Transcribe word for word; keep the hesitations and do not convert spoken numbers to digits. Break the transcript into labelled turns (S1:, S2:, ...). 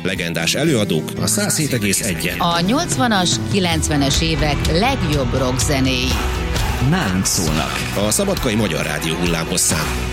S1: Legendás előadók a száz hét egész egyen.
S2: A nyolcvanas, kilencvenes évek legjobb rock zenéi.
S3: Nálunk szólnak.
S1: A Szabadkai Magyar Rádió hullámhosszán.